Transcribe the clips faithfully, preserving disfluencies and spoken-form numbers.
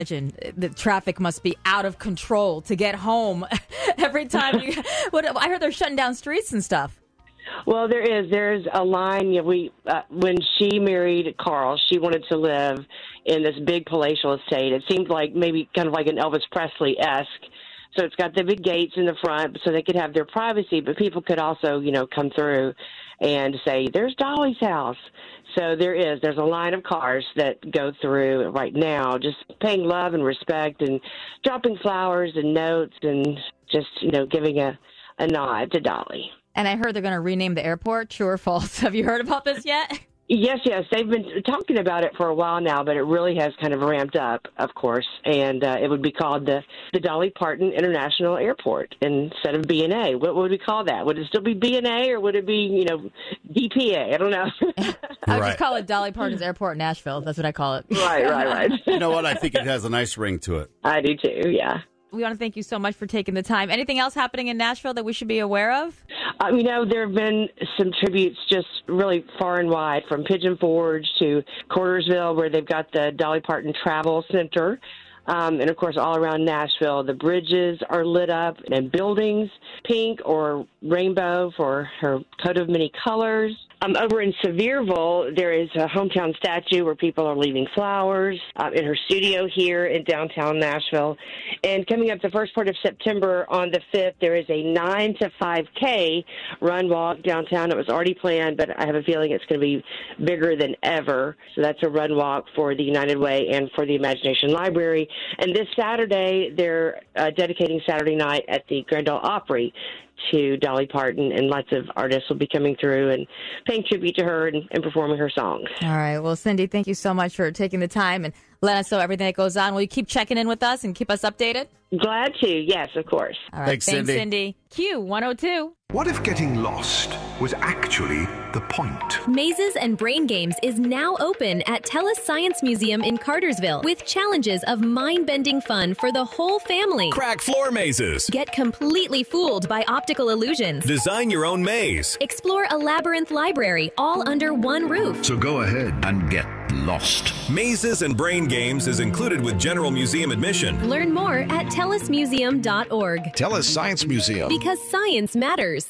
imagine the traffic must be out of control to get home every time you. What I heard they're shutting down streets and stuff. Well, there is. There's a line. You know, we uh, when she married Carl, she wanted to live in this big palatial estate. It seemed like maybe kind of like an Elvis Presley-esque. So it's got the big gates in the front so they could have their privacy, but people could also, you know, come through and say, there's Dolly's house. So there is. There's a line of cars that go through right now, just paying love and respect and dropping flowers and notes and just, you know, giving a, a nod to Dolly. And I heard they're going to rename the airport. True or false? Have you heard about this yet? Yes, yes. They've been talking about it for a while now, but it really has kind of ramped up, of course. And uh, it would be called the, the Dolly Parton International Airport instead of B and A. What would we call that? Would it still be B and A or would it be, you know, D P A? I don't know. I would right. just call it Dolly Parton's Airport in Nashville. That's what I call it. Right, right, right. You know what? I think it has a nice ring to it. I do too, yeah. We want to thank you so much for taking the time. Anything else happening in Nashville that we should be aware of? Um, you know, there have been some tributes just really far and wide, from Pigeon Forge to Cartersville, where they've got the Dolly Parton Travel Center. Um, and, of course, all around Nashville, the bridges are lit up and buildings pink or rainbow for her coat of many colors. Um, over in Sevierville, there is a hometown statue where people are leaving flowers uh, in her studio here in downtown Nashville. And coming up the first part of September on the fifth, there is a nine to five K run walk downtown. It was already planned, but I have a feeling it's going to be bigger than ever. So that's a run walk for the United Way and for the Imagination Library. And this Saturday, they're uh, dedicating Saturday night at the Grand Ole Opry to Dolly Parton, and lots of artists will be coming through and paying tribute to her and, and performing her songs. All right. Well, Cindy, thank you so much for taking the time and letting us know everything that goes on. Will you keep checking in with us and keep us updated? Glad to. Yes, of course. All right. Thanks, Thanks Cindy. Cindy. Q one oh two. What if getting lost was actually the point? Mazes and Brain Games is now open at TELUS Science Museum in Cartersville with challenges of mind-bending fun for the whole family. Crack floor mazes. Get completely fooled by optical illusions. Design your own maze. Explore a labyrinth library all under one roof. So go ahead and get lost. Mazes and Brain Games is included with general museum admission. Learn more at telus museum dot org. TELUS Science Museum. Because science matters.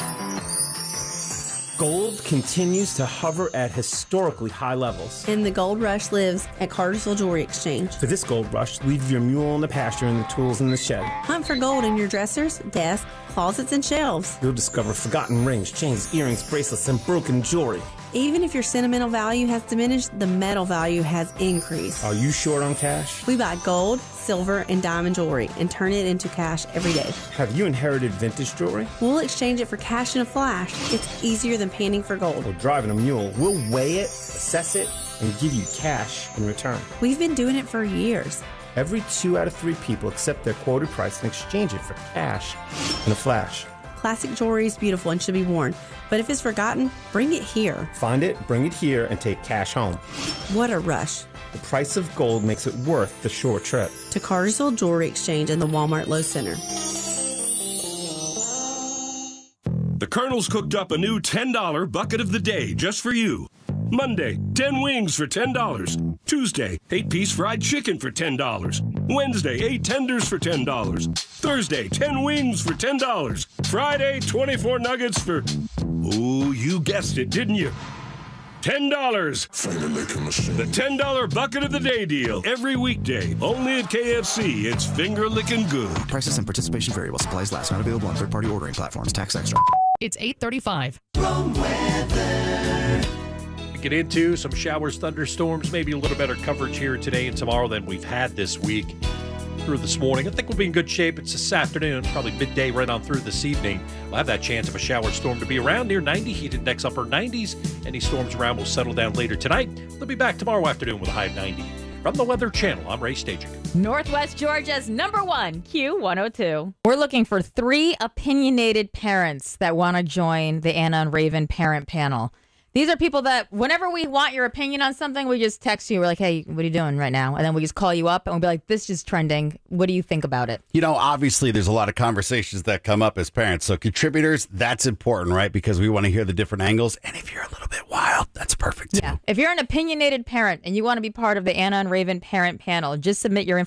Gold continues to hover at historically high levels. And the gold rush lives at Cartersville Jewelry Exchange. For this gold rush, leave your mule in the pasture and the tools in the shed. Hunt for gold in your dressers, desks, closets, and shelves. You'll discover forgotten rings, chains, earrings, bracelets, and broken jewelry. Even if your sentimental value has diminished, the metal value has increased. Are you short on cash? We buy gold, silver, and diamond jewelry and turn it into cash every day. Have you inherited vintage jewelry? We'll exchange it for cash in a flash. It's easier than panning for gold. Or driving a mule. We'll weigh it, assess it, and give you cash in return. We've been doing it for years. Every two out of three people accept their quoted price and exchange it for cash in a flash. Classic jewelry is beautiful and should be worn, but if it's forgotten, bring it here. Find it, bring it here, and take cash home. What a rush. The price of gold makes it worth the short trip. To Cartersville Jewelry Exchange and the Walmart Low Center. The Colonel's cooked up a new ten dollar bucket of the day just for you. Monday, ten wings for ten dollars. Tuesday, eight piece fried chicken for ten dollars. Wednesday, eight tenders for ten dollars. Thursday, ten wings for ten dollars. Friday, twenty-four nuggets for... Oh, you guessed it, didn't you? ten dollars. The ten dollar bucket of the day deal. Every weekday. Only at K F C. It's finger-licking good. Prices and participation vary while supplies last. Not available on third-party ordering platforms. Tax extra. It's eight thirty-five. Wrong weather. Get into some showers, thunderstorms, maybe a little better coverage here today and tomorrow than we've had this week through this morning. I think we'll be in good shape. It's this afternoon, probably midday right on through this evening. We'll have that chance of a shower storm to be around near ninety. Heat index upper nineties. Any storms around will settle down later tonight. They'll be back tomorrow afternoon with a high of ninety. From the Weather Channel, I'm Ray Stajic. Northwest Georgia's number one, Q one oh two. We're looking for three opinionated parents that want to join the Anna and Raven parent panel. These are people that whenever we want your opinion on something, we just text you. We're like, hey, what are you doing right now? And then we just call you up and we'll be like, this is trending. What do you think about it? You know, obviously there's a lot of conversations that come up as parents. So contributors, that's important, right? Because we want to hear the different angles. And if you're a little bit wild, that's perfect too. Yeah. If you're an opinionated parent and you want to be part of the Anna and Raven parent panel, just submit your